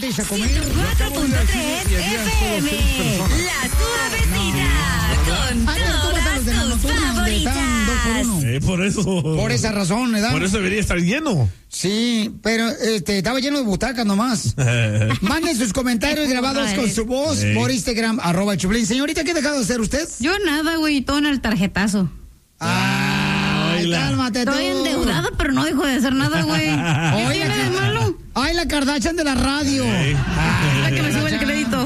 antes a comer. 4.3 FM, la suavecita, con todas tus favoritas. Por eso. Por esa razón, ¿verdad? Por eso debería estar lleno. Sí, pero estaba lleno de butacas nomás. Manden sus comentarios grabados con su voz por Instagram, @Choplin. Señorita, ¿qué ha dejado de hacer usted? Yo nada, güey, todo en el tarjetazo. Ay, cálmate tú. Estoy endeudada, pero no dejo de hacer nada, güey. ¿Qué tiene de malo? Ay, la Kardashian de la radio. La que me sube el crédito.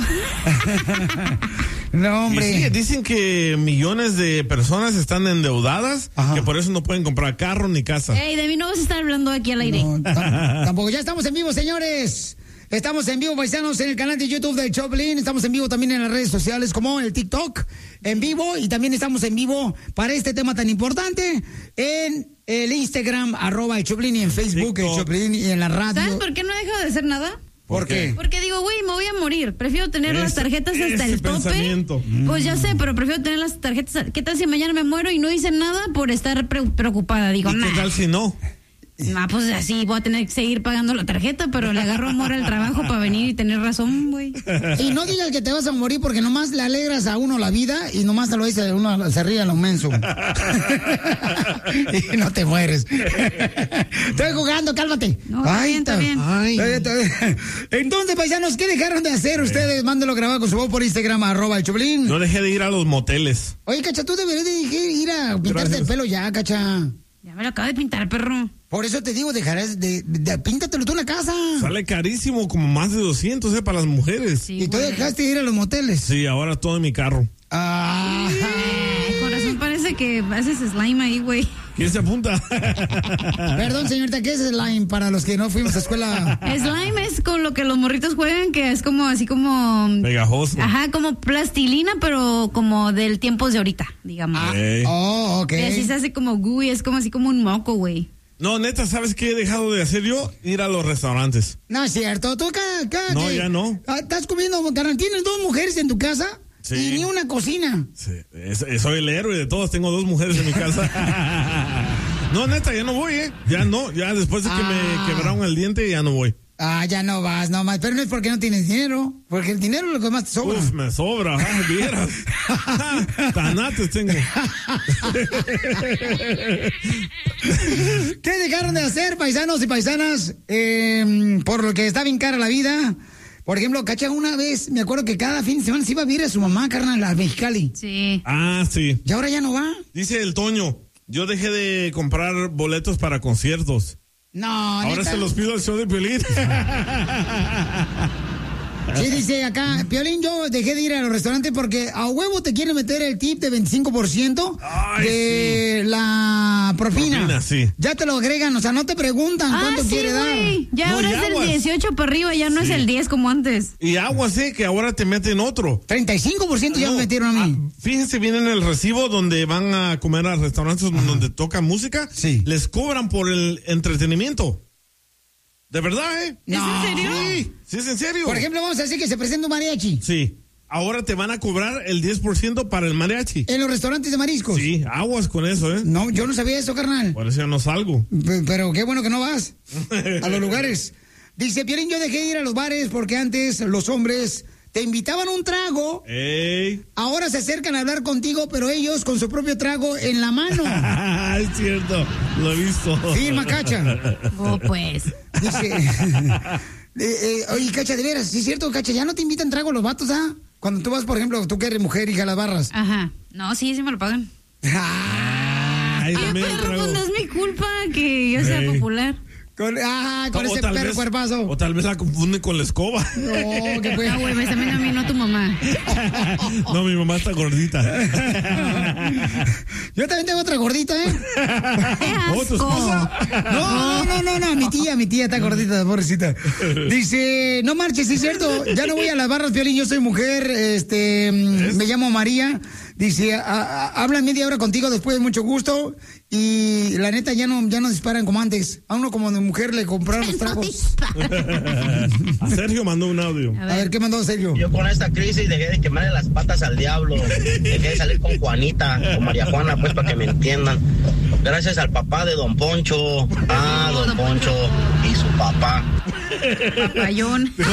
No, hombre. Sí, dicen que millones de personas están endeudadas, que por eso no pueden comprar carro ni casa. Ey, de mí no vas a estar hablando aquí al aire. No, tampoco. Ya estamos en vivo, señores. Estamos en vivo, paisanos, en el canal de YouTube de Choplin. Estamos en vivo también en las redes sociales como el TikTok en vivo. Y también estamos en vivo para este tema tan importante en el Instagram, @Choplin, y en Facebook, el Choplin, y en la radio. ¿Sabes por qué no he dejado de hacer nada? ¿Por qué? Porque digo, güey, me voy a morir. Prefiero tener las tarjetas hasta el tope. Pensamiento. Pues ya sé, pero prefiero tener las tarjetas. ¿Qué tal si mañana me muero y no hice nada por estar preocupada? Digo, ¿Y qué tal si no? Pues así voy a tener que seguir pagando la tarjeta, pero le agarro amor al trabajo para venir y tener razón, güey. Y no digas que te vas a morir porque nomás le alegras a uno la vida y nomás te lo dice uno, se ríe a lo menso. Y no te mueres. Estoy jugando, cálmate. No, está bien. Ay. Entonces, paisanos, ¿qué dejaron de hacer ustedes? Mándelo grabado con su voz por Instagram, @Choplin. No dejé de ir a los moteles. Oye, Cacha, tú deberías de ir a pintarte el pelo ya, Cacha. Ya me lo acabo de pintar, perro. Por eso te digo, dejarás de píntatelo tú en la casa. Sale carísimo, como más de 200, para las mujeres. Sí, Y tú güey. dejaste de ir a los moteles. Sí, ahora todo en mi carro. Corazón, parece que haces slime ahí, güey. ¿Quién se apunta? Perdón, señorita, ¿qué es slime para los que no fuimos a escuela? Slime es con lo que los morritos juegan, que es como así como... Pegajoso. Ajá, como plastilina, pero como del tiempo de ahorita, digamos. Oh, ok. Y así se hace como gooey, es como así como un moco, güey. No, neta, ¿sabes qué he dejado de hacer yo? Ir a los restaurantes. No es cierto, tú acá No, ya no. Estás comiendo, carnal, ¿tienes 2 mujeres en tu casa? Sí. Y ni una cocina. Sí, soy el héroe de todos, tengo 2 mujeres en mi casa. No, neta, ya no voy, ya no, ya después de que me quebraron el diente, ya no voy. Ya no vas, no más, pero no es porque no tienes dinero, porque el dinero es lo que más te sobra. Uf, me sobra, vieras. Tanates tengo. ¿Qué dejaron de hacer, paisanos y paisanas, por lo que está bien cara la vida? Por ejemplo, Cacha, una vez, me acuerdo que cada fin de semana se iba a ver a su mamá, carnal, a Mexicali. Sí. Sí. ¿Y ahora ya no va? Dice el Toño, yo dejé de comprar boletos para conciertos. No, Ahora neta. se los pido al show de Piolín. Sí, dice acá, Piolín, yo dejé de ir a los restaurantes porque a huevo te quieren meter el tip de 25% de la propina. Sí. Ya te lo agregan, o sea, no te preguntan cuánto sí, quiere dar. güey. Ya No, ahora y es aguas. del 18 para arriba, ya no es el 10 como antes. Y agua sé que ahora te meten otro. 35% ya me metieron a mí. Fíjense bien en el recibo donde van a comer a restaurantes donde tocan música. Sí. Les cobran por el entretenimiento. ¿De verdad, ¿Es en serio? Sí, es en serio. Por ejemplo, vamos a decir que se presenta un mariachi Sí. Ahora te van a cobrar el 10% para el mariachi. en los restaurantes de mariscos. Sí, aguas con eso, No, yo no sabía eso, carnal. Por eso ya no salgo. Pero qué bueno que no vas a los lugares. Dice, Piolín, yo dejé de ir a los bares porque antes los hombres te invitaban un trago. ¡Ey! Ahora se acercan a hablar contigo, pero ellos con su propio trago en la mano. Es cierto, lo he visto. Firma, Cacha. Pues. Dice, oye, Cacha, de veras, sí es cierto, Cacha, ya no te invitan trago los vatos, ¿ah? Cuando tú vas, por ejemplo, tú que eres mujer, hija de las barras. Ajá. No, sí me lo pagan. Ay, también Pero trago. pues no es mi culpa que yo sea popular. Con O ese tal perro vez- cuerpazo. O tal vez la confunden con la escoba. No, que pues. Ah, güey, me está viendo a mí, no a tu mamá. No, mi mamá está gordita. Yo también tengo otra gordita, ¿eh? ¡Qué ¿Oh, tu asco! esposa? No, mi tía está gordita, pobrecita. Dice, no marches, sí es cierto, ya no voy a las barras, Piolín, yo soy mujer, me llamo María. Dice, hablan media hora contigo después de mucho gusto y la neta ya no disparan como antes. A uno como de mujer le compraron los tragos. A Sergio mandó un audio. A ver, ¿qué mandó Sergio? Yo con esta crisis dejé de quemarle las patas al diablo. Dejé de salir con Juanita, con María Juana, pues para que me entiendan. Gracias al papá de Don Poncho. Don Poncho y su papá. Papayón.